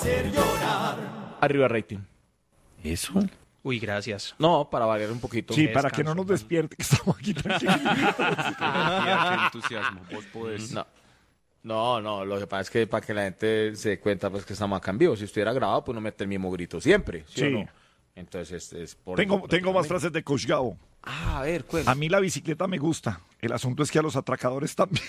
hacer llorar. Arriba rating. ¿Eso? Uy, gracias. No, para variar un poquito. Sí, para que no nos despierte, que estamos aquí tranquilos. Qué entusiasmo. Vos podés. No, lo que pasa es que para que la gente se dé cuenta pues que estamos acá en vivo. Si estuviera grabado, pues no mete el mismo grito siempre, ¿sí o no? Entonces es por Tengo más frases de Coach Gabo. A ver, cuenta. A mí la bicicleta me gusta. El asunto es que a los atracadores también.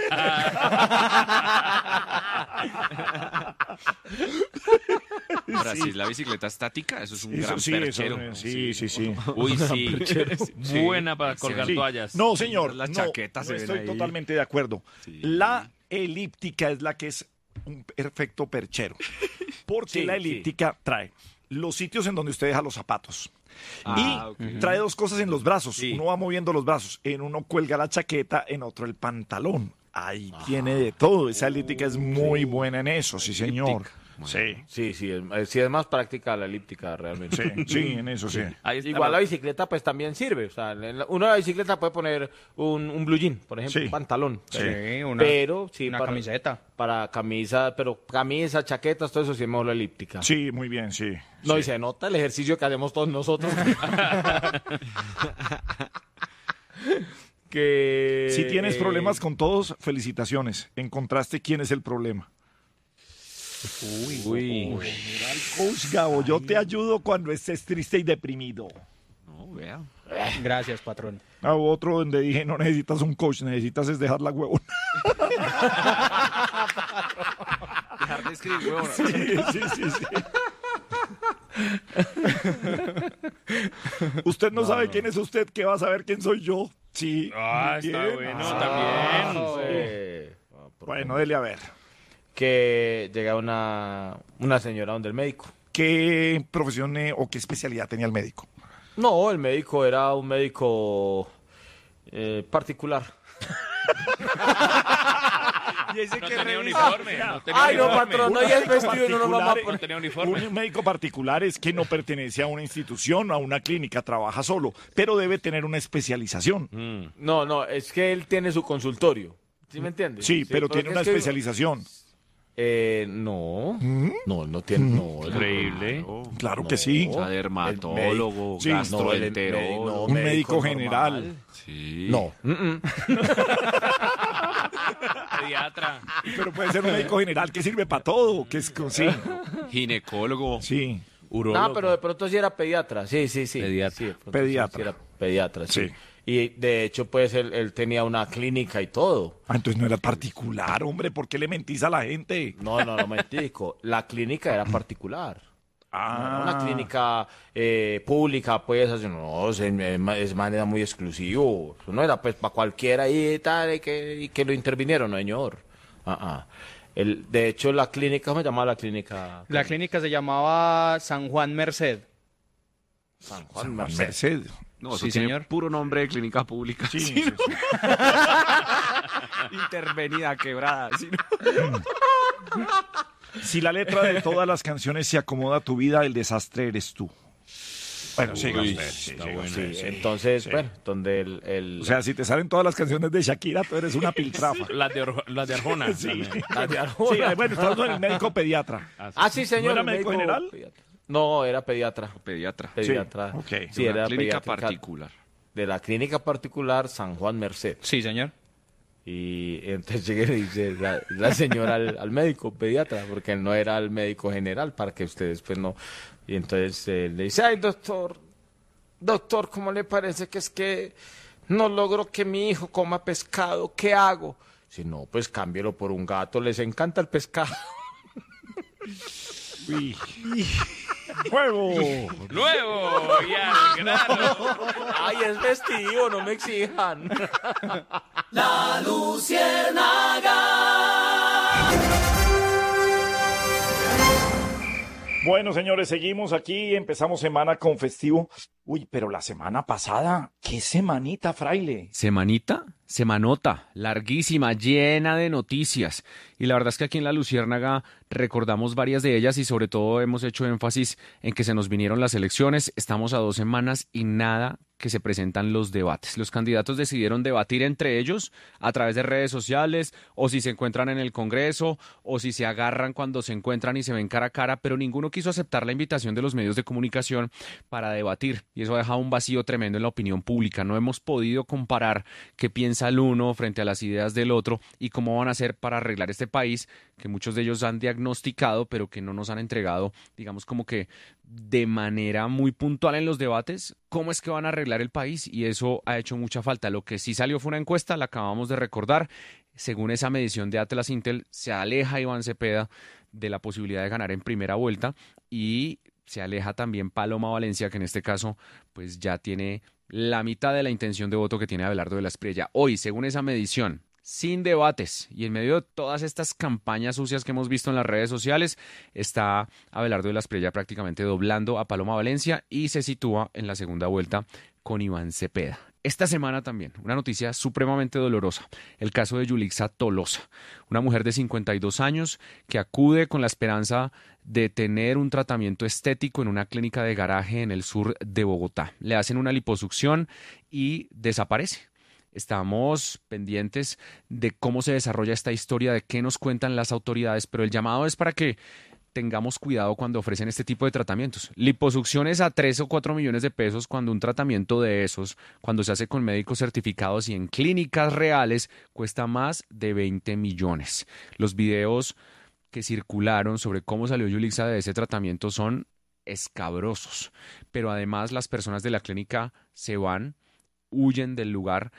Ahora, si es la bicicleta estática, eso es un gran perchero. Sí. Uy, sí. Buena para colgar Sí. toallas. No, señor. Las no, chaquetas no se ven estoy ahí. totalmente de acuerdo. Sí. La elíptica es la que es un perfecto perchero. Porque Sí, la elíptica trae los sitios en donde usted deja los zapatos. Ah, Y trae dos cosas en los brazos. Sí. Uno va moviendo los brazos. En uno cuelga la chaqueta, en otro el pantalón. Ahí tiene de todo. Esa elíptica es muy buena en eso, sí, señor. Sí, Sí, es más práctica la elíptica realmente. sí, en eso sí. Ahí está Igual la bicicleta pues también sirve. O sea, uno en la bicicleta puede poner un blue jean, por ejemplo, Sí. un pantalón. Sí. Pero sí, una camiseta. Para camisa, pero camisa, chaquetas, todo eso sí es mejor la elíptica. Sí, muy bien, sí. No, sí. y se nota el ejercicio que hacemos todos nosotros. que Si tienes problemas con todos, felicitaciones. Encontraste quién es el problema. Uy. Coach Gabo, yo te ayudo cuando estés triste y deprimido. No, vea. Gracias, patrón. Otro donde dije, no necesitas un coach, necesitas es dejar la huevona. Dejar de escribir, huevón. Sí. Usted no sabe quién es usted, ¿qué va a saber quién soy yo? Sí. Ah, está Bien. bueno Ah, también. Bueno, dele a ver. Que llega una señora donde el médico. ¿Qué profesión o qué especialidad tenía el médico? No, el médico era un médico particular. Y ese No que tenía revisa. uniforme. No tenía Ay, no, uniforme. patrón, no, y es vestido y no nos vamos a particular, No tenía uniforme. Un médico particular es que no pertenece a una institución, a una clínica, trabaja solo, pero debe tener una especialización. No, es que él tiene su consultorio. ¿Sí me entiendes? Sí, pero tiene es una que- especialización. No, no tiene, no. Increíble. Claro que sí. O sea, dermatólogo, Sí. gastroenterólogo. No, Un médico normal. general. Sí. No. Pediatra. Pero puede ser un médico general que sirve para todo. Que es, sí, Ginecólogo. sí. No, pero de pronto sí era pediatra. Sí. Pediatra. Sí, de pronto Pediatra. Sí era pediatra, sí. Sí. Y de hecho, pues él tenía una clínica y todo. Ah, entonces no era particular, hombre. ¿Por qué le mentís a la gente? No, mentico. La clínica era particular. No era una clínica pública, pues, así, no, es manera muy exclusivo. Eso no era, pues, para cualquiera ahí y tal, y que lo intervinieron, no, señor. De hecho, la clínica, ¿cómo se llamaba la clínica? La clínica se llamaba San Juan Merced. San Juan Merced. No, eso Sí, tiene señor. puro nombre de clínica pública. Sí, Sí, sí, ¿no? sí. Intervenida, quebrada. ¿Sí, no? Si la letra de todas las canciones se acomoda a tu vida, el desastre eres tú. Bueno, siga usted. Sí, siga usted, sí. Entonces, Sí. bueno, donde el... O sea, si te salen todas las canciones de Shakira, tú eres una piltrafa. Las de Arjona. Sí. también. la de Sí, Arjona. bueno, estás en el médico pediatra. Sí, señor. ¿No era el médico general? pediatra. No, era pediatra. Pediatra. Pediatra. ok. Sí, De era una clínica pediátrica. particular. De la clínica particular San Juan Merced. Sí, señor. Y entonces llegué y le dice la señora al médico pediatra, porque él no era el médico general, para que ustedes pues no. Y entonces le dice, ay, doctor, ¿cómo le parece que es que no logro que mi hijo coma pescado? ¿Qué hago? Si no, pues cámbielo por un gato, les encanta el pescado. Uy. ¡Huevo! ¡Nuevo! ¡Ya, grano! Ay, es vestido, no me exijan. La Luciérnaga. Bueno, señores, seguimos aquí. Empezamos semana con festivo. Uy, pero la semana pasada, qué semanita, fraile. ¿Semanita? Semanota, larguísima, llena de noticias. Y la verdad es que aquí en La Luciérnaga recordamos varias de ellas y sobre todo hemos hecho énfasis en que se nos vinieron las elecciones. Estamos a 2 semanas y nada que se presentan los debates. Los candidatos decidieron debatir entre ellos a través de redes sociales o si se encuentran en el Congreso o si se agarran cuando se encuentran y se ven cara a cara, pero ninguno quiso aceptar la invitación de los medios de comunicación para debatir y eso ha dejado un vacío tremendo en la opinión pública. No hemos podido comparar qué piensa el uno frente a las ideas del otro y cómo van a hacer para arreglar este país que muchos de ellos han diagnosticado pero que no nos han entregado, digamos como que de manera muy puntual en los debates, cómo es que van a arreglar el país y eso ha hecho mucha falta. Lo que sí salió fue una encuesta, la acabamos de recordar, según esa medición de Atlas Intel, se aleja Iván Cepeda de la posibilidad de ganar en primera vuelta y se aleja también Paloma Valencia, que en este caso pues ya tiene la mitad de la intención de voto que tiene Abelardo de la Espriella. Hoy, según esa medición, sin debates y en medio de todas estas campañas sucias que hemos visto en las redes sociales, está Abelardo de la Espriella prácticamente doblando a Paloma Valencia y se sitúa en la segunda vuelta con Iván Cepeda. Esta semana también, una noticia supremamente dolorosa, el caso de Yulixa Tolosa, una mujer de 52 años que acude con la esperanza de tener un tratamiento estético en una clínica de garaje en el sur de Bogotá. Le hacen una liposucción y desaparece. Estamos pendientes de cómo se desarrolla esta historia, de qué nos cuentan las autoridades, pero el llamado es para que tengamos cuidado cuando ofrecen este tipo de tratamientos. Liposucciones a 3 o 4 millones de pesos cuando un tratamiento de esos, cuando se hace con médicos certificados y en clínicas reales, cuesta más de 20 millones. Los videos que circularon sobre cómo salió Yulixa de ese tratamiento son escabrosos, pero además las personas de la clínica se van, huyen del lugar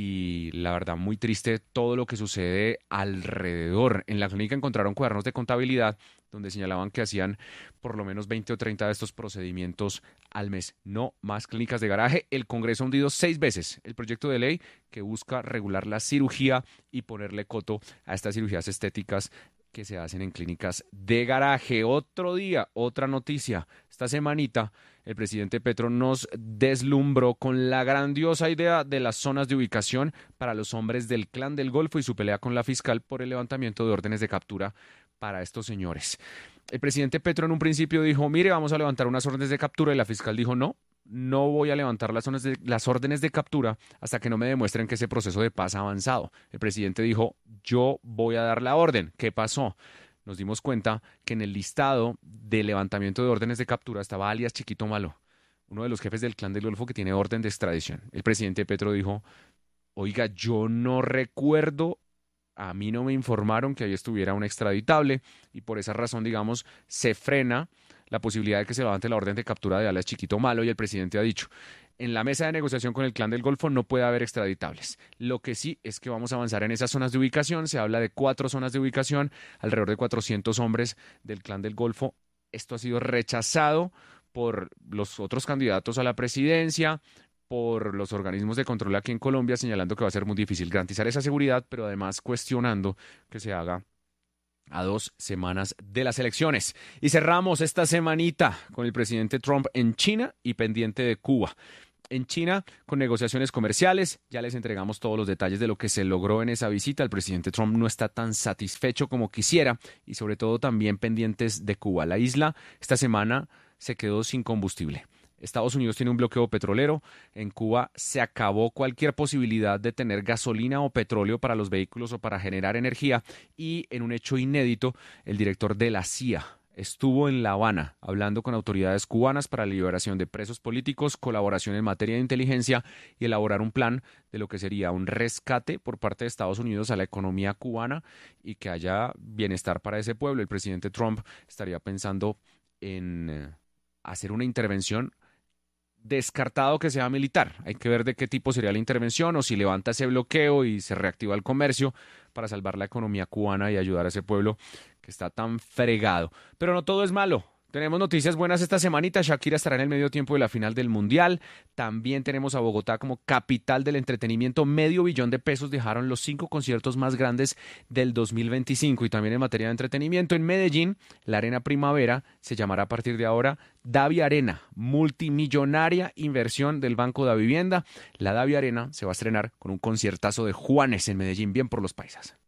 y la verdad muy triste todo lo que sucede alrededor. En la clínica encontraron cuadernos de contabilidad donde señalaban que hacían por lo menos 20 o 30 de estos procedimientos al mes. No más clínicas de garaje. El Congreso ha hundido 6 veces el proyecto de ley que busca regular la cirugía y ponerle coto a estas cirugías estéticas que se hacen en clínicas de garaje. Otro día, otra noticia. Esta semanita el presidente Petro nos deslumbró con la grandiosa idea de las zonas de ubicación para los hombres del Clan del Golfo y su pelea con la fiscal por el levantamiento de órdenes de captura para estos señores. El presidente Petro en un principio dijo, mire, vamos a levantar unas órdenes de captura y la fiscal dijo, no voy a levantar las órdenes de captura hasta que no me demuestren que ese proceso de paz ha avanzado. El presidente dijo, yo voy a dar la orden. ¿Qué pasó? Nos dimos cuenta que en el listado de levantamiento de órdenes de captura estaba alias Chiquito Malo, uno de los jefes del Clan del Golfo que tiene orden de extradición. El presidente Petro dijo, oiga, yo no recuerdo, a mí no me informaron que ahí estuviera un extraditable y por esa razón, digamos, se frena la posibilidad de que se levante la orden de captura de alias Chiquito Malo y el presidente ha dicho, en la mesa de negociación con el Clan del Golfo no puede haber extraditables. Lo que sí es que vamos a avanzar en esas zonas de ubicación. Se habla de 4 zonas de ubicación, alrededor de 400 hombres del Clan del Golfo. Esto ha sido rechazado por los otros candidatos a la presidencia, por los organismos de control aquí en Colombia, señalando que va a ser muy difícil garantizar esa seguridad, pero además cuestionando que se haga a 2 semanas de las elecciones. Y cerramos esta semanita con el presidente Trump en China y pendiente de Cuba. En China, con negociaciones comerciales, ya les entregamos todos los detalles de lo que se logró en esa visita. El presidente Trump no está tan satisfecho como quisiera y sobre todo también pendientes de Cuba. La isla esta semana se quedó sin combustible. Estados Unidos tiene un bloqueo petrolero. En Cuba se acabó cualquier posibilidad de tener gasolina o petróleo para los vehículos o para generar energía. Y en un hecho inédito, el director de la CIA estuvo en La Habana hablando con autoridades cubanas para la liberación de presos políticos, colaboración en materia de inteligencia y elaborar un plan de lo que sería un rescate por parte de Estados Unidos a la economía cubana y que haya bienestar para ese pueblo. El presidente Trump estaría pensando en hacer una intervención, descartado que sea militar. Hay que ver de qué tipo sería la intervención o si levanta ese bloqueo y se reactiva el comercio para salvar la economía cubana y ayudar a ese pueblo que está tan fregado. Pero no todo es malo. Tenemos noticias buenas esta semanita. Shakira estará en el medio tiempo de la final del Mundial. También tenemos a Bogotá como capital del entretenimiento. $500 millones dejaron los 5 conciertos más grandes del 2025. Y también en materia de entretenimiento, en Medellín, la Arena Primavera se llamará a partir de ahora Davi Arena, multimillonaria inversión del Banco de Vivienda. La Davi Arena se va a estrenar con un conciertazo de Juanes en Medellín, bien por los paisas.